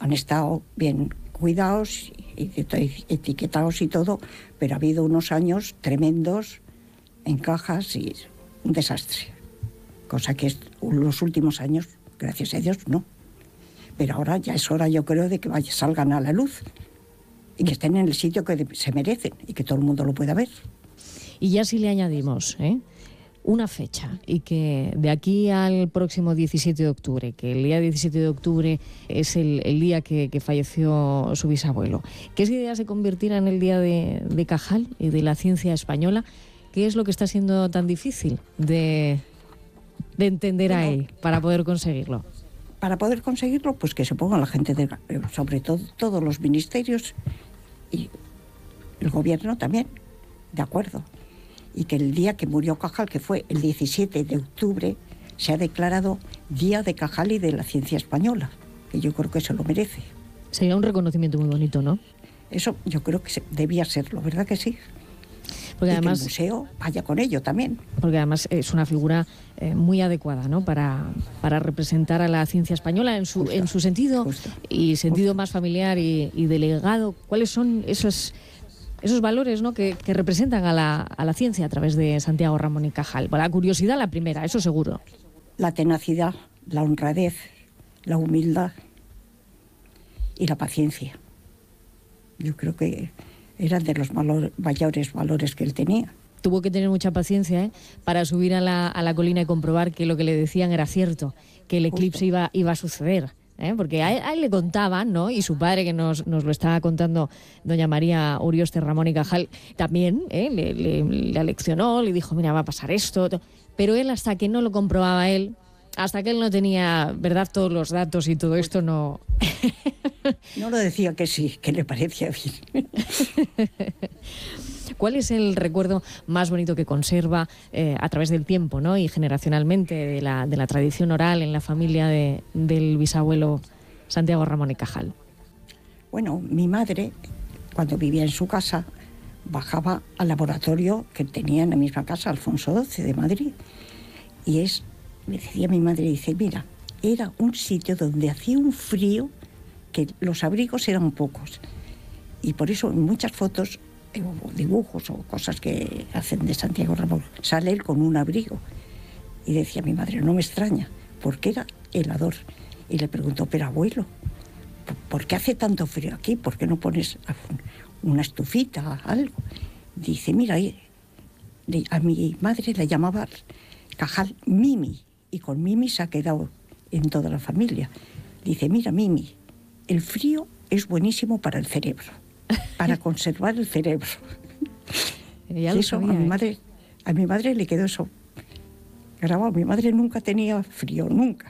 han estado bien cuidados y etiquetados y todo, pero ha habido unos años tremendos en cajas y un desastre. Cosa que los últimos años, gracias a Dios, no. Pero ahora ya es hora, yo creo, de que salgan a la luz y que estén en el sitio que se merecen y que todo el mundo lo pueda ver. Y ya si le añadimos una fecha, y que de aquí al próximo 17 de octubre, que el día 17 de octubre es el día que falleció su bisabuelo, que ese día se convirtiera en el día de Cajal y de la ciencia española, ¿qué es lo que está siendo tan difícil de entender a él para poder conseguirlo? Para poder conseguirlo, pues que se ponga la gente, sobre todo todos los ministerios y el gobierno también, de acuerdo. Y que el día que murió Cajal, que fue el 17 de octubre, se ha declarado Día de Cajal y de la Ciencia Española, que yo creo que se lo merece. Sería un reconocimiento muy bonito, ¿no? Eso yo creo que debía serlo, ¿verdad que sí? Porque y además, que el museo vaya con ello también. Porque además es una figura muy adecuada, ¿no? Para representar a la ciencia española en su sentido y sentido más familiar y delegado. ¿Cuáles son esos valores, ¿no? que representan a la ciencia a través de Santiago Ramón y Cajal? La curiosidad, la primera, eso seguro. La tenacidad, la honradez, la humildad y la paciencia. Yo creo que eran de los mayores valores que él tenía. Tuvo que tener mucha paciencia para subir a la colina y comprobar que lo que le decían era cierto, que el eclipse iba a suceder. Porque a él le contaban, ¿no? Y su padre, que nos lo estaba contando doña María Urioste Ramón y Cajal, también le aleccionó, le dijo, mira, va a pasar esto. Pero él, hasta que no lo comprobaba él, hasta que él no tenía, ¿verdad?, todos los datos y todo esto, no... No lo decía que sí, que le parecía bien. ¿Cuál es el recuerdo más bonito que conserva a través del tiempo, ¿no? Y generacionalmente de la tradición oral en la familia del bisabuelo Santiago Ramón y Cajal? Bueno, mi madre, cuando vivía en su casa, bajaba al laboratorio que tenía en la misma casa, Alfonso XII de Madrid. Y me decía mi madre, dice, mira, era un sitio donde hacía un frío que los abrigos eran pocos. Y por eso en muchas fotos, o dibujos o cosas que hacen de Santiago Ramón, sale él con un abrigo. Y decía mi madre, no me extraña, porque era helador. Y le preguntó, pero abuelo, ¿por qué hace tanto frío aquí? ¿Por qué no pones una estufita, algo? Dice, mira, a mi madre le llamaba Cajal Mimi, y con Mimi se ha quedado en toda la familia. Dice, mira, Mimi, el frío es buenísimo para el cerebro, para conservar el cerebro. Y eso a mi madre le quedó eso grabado. Mi madre nunca tenía frío, nunca.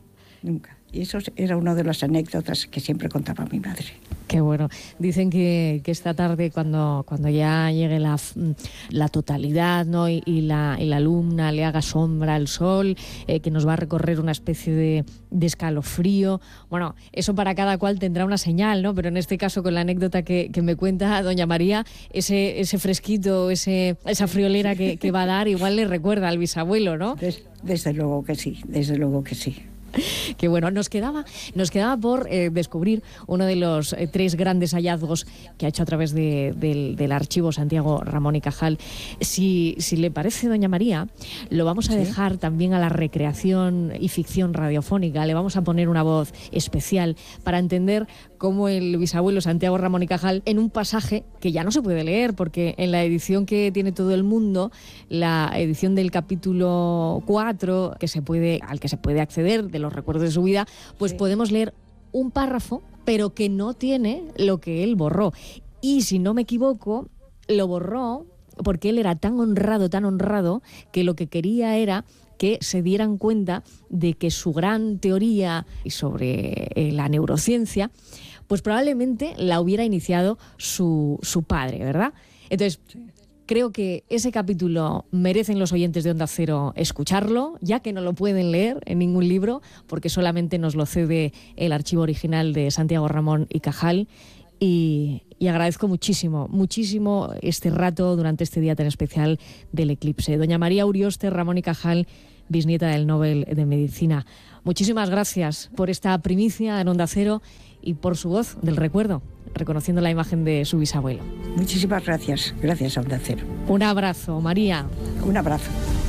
Y eso era una de las anécdotas que siempre contaba mi madre. Qué bueno. Dicen que esta tarde, cuando ya llegue la totalidad, ¿no? y la luna le haga sombra al sol, que nos va a recorrer una especie de escalofrío. Bueno, eso para cada cual tendrá una señal, ¿no? Pero en este caso, con la anécdota que me cuenta doña María, ese fresquito, esa friolera que va a dar, igual le recuerda al bisabuelo, ¿no? Desde luego que sí, desde luego que sí. Que bueno, nos quedaba por descubrir uno de los 3 grandes hallazgos que ha hecho a través del archivo Santiago Ramón y Cajal. Si le parece, doña María, lo vamos a dejar también a la recreación y ficción radiofónica. Le vamos a poner una voz especial para entender cómo el bisabuelo Santiago Ramón y Cajal, en un pasaje que ya no se puede leer, porque en la edición que tiene todo el mundo, la edición del capítulo 4, al que se puede acceder, de los recuerdos de su vida, pues podemos leer un párrafo, pero que no tiene lo que él borró. Y si no me equivoco, lo borró porque él era tan honrado, que lo que quería era que se dieran cuenta de que su gran teoría sobre la neurociencia, pues probablemente la hubiera iniciado su padre, ¿verdad? Entonces, creo que ese capítulo merecen los oyentes de Onda Cero escucharlo, ya que no lo pueden leer en ningún libro, porque solamente nos lo cede el archivo original de Santiago Ramón y Cajal. Y agradezco muchísimo este rato durante este día tan especial del eclipse. Doña María Urioste Ramón y Cajal, bisnieta del Nobel de Medicina, muchísimas gracias por esta primicia en Onda Cero y por su voz del recuerdo, reconociendo la imagen de su bisabuelo. Muchísimas gracias. Gracias a Onda Cero. Un abrazo, María. Un abrazo.